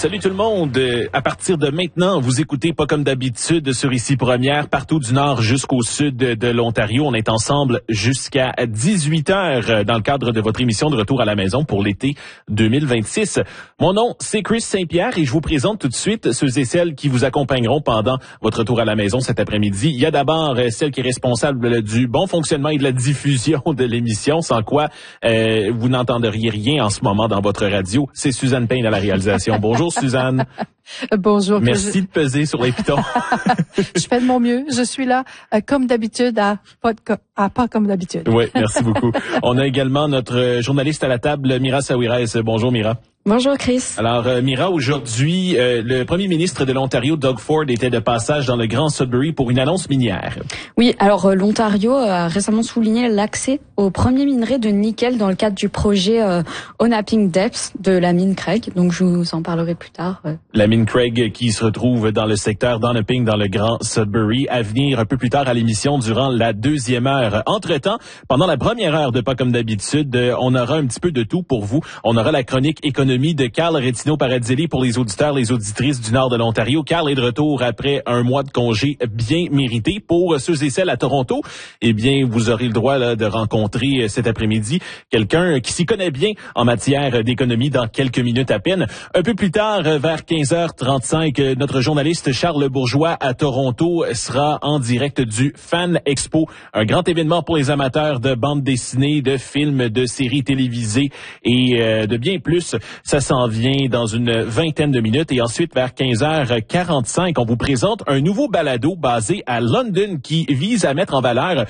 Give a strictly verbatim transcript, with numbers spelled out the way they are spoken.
Salut tout le monde. Euh, À partir de maintenant, vous écoutez pas comme d'habitude sur Ici Première, partout du nord jusqu'au sud de, de l'Ontario. On est ensemble jusqu'à dix-huit heures dans le cadre de votre émission de Retour à la maison pour l'été deux mille vingt-six. Mon nom, c'est Chris Saint-Pierre et je vous présente tout de suite ceux et celles qui vous accompagneront pendant votre retour à la maison cet après-midi. Il y a d'abord euh, celle qui est responsable du bon fonctionnement et de la diffusion de l'émission, sans quoi euh, vous n'entendriez rien en ce moment dans votre radio. C'est Suzanne Payne à la réalisation. Bonjour Suzanne. Bonjour. Merci de peser sur les pitons. Je fais de mon mieux. Je suis là, euh, comme d'habitude, à pas, de co- à pas comme d'habitude. Oui, merci beaucoup. On a également notre journaliste à la table, Mira Saouirez. Bonjour Mira. Bonjour Chris. Alors euh, Mira, aujourd'hui, euh, le premier ministre de l'Ontario, Doug Ford, était de passage dans le Grand Sudbury pour une annonce minière. Oui, alors euh, l'Ontario a récemment souligné l'accès au premier minerai de nickel dans le cadre du projet euh, Onaping Depths de la mine Craig. Donc je vous en parlerai plus tard. Euh. La mine Craig qui se retrouve dans le secteur d'Onaping dans le Grand Sudbury. À venir un peu plus tard à l'émission durant la deuxième heure. Entre-temps, pendant la première heure de Pas comme d'habitude, euh, on aura un petit peu de tout pour vous. On aura la chronique économique de Carl Retino-Paradzelli pour les auditeurs, les auditrices du nord de l'Ontario. Carl est de retour après un mois de congé bien mérité. Pour ceux et celles à Toronto, eh bien, vous aurez le droit là, de rencontrer cet après-midi quelqu'un qui s'y connaît bien en matière d'économie dans quelques minutes à peine. Un peu plus tard, vers quinze heures trente-cinq, notre journaliste Charles Bourgeois à Toronto sera en direct du Fan Expo, un grand événement pour les amateurs de bande dessinée, de films, de séries télévisées et euh, de bien plus. Ça s'en vient dans une vingtaine de minutes et ensuite vers quinze heures quarante-cinq, on vous présente un nouveau balado basé à London qui vise à mettre en valeur